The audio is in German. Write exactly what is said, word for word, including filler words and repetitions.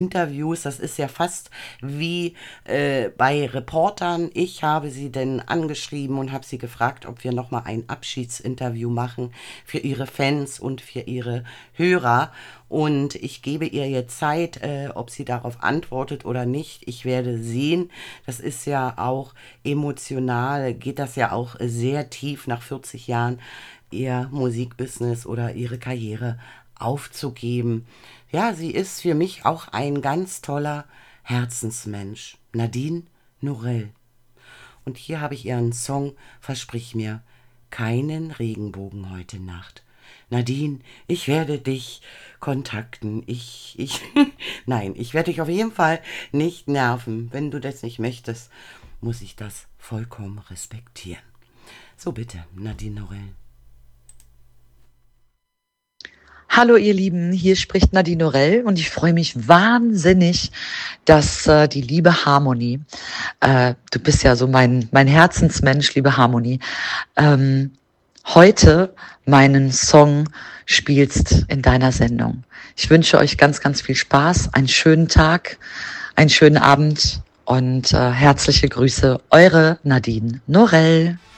Interviews, das ist ja fast wie äh, bei Reportern. Ich habe sie denn angeschrieben und habe sie gefragt, ob wir nochmal ein Abschiedsinterview machen für ihre Fans und für ihre Hörer. Und ich gebe ihr jetzt Zeit, äh, ob sie darauf antwortet oder nicht. Ich werde sehen. Das ist ja auch emotional, geht das ja auch sehr tief nach vierzig Jahren, ihr Musikbusiness oder ihre Karriere aufzugeben. Ja, sie ist für mich auch ein ganz toller Herzensmensch. Nadine Norell. Und hier habe ich ihren Song Versprich mir keinen Regenbogen heute Nacht. Nadine, ich werde dich kontakten. Ich, ich, nein, ich werde dich auf jeden Fall nicht nerven. Wenn du das nicht möchtest, muss ich das vollkommen respektieren. So bitte, Nadine Norell. Hallo ihr Lieben, hier spricht Nadine Norell und ich freue mich wahnsinnig, dass äh, die liebe Harmonie, äh, du bist ja so mein, mein Herzensmensch, liebe Harmonie, ähm, heute meinen Song spielst in deiner Sendung. Ich wünsche euch ganz, ganz viel Spaß, einen schönen Tag, einen schönen Abend und äh, herzliche Grüße, eure Nadine Norell.